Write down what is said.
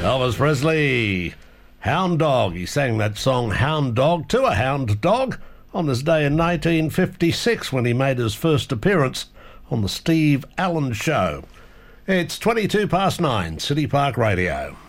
Elvis Presley, Hound Dog. He sang that song Hound Dog to a hound dog on this day in 1956 when he made his first appearance on the Steve Allen Show. It's 9:22, City Park Radio.